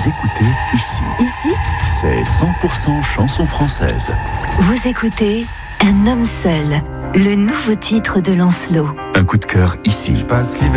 écoutez ici. Ici, c'est 100% chanson française. vous écoutez Un homme seul, le nouveau titre de Lancelot. Un coup de cœur ici. Je passe l'hiver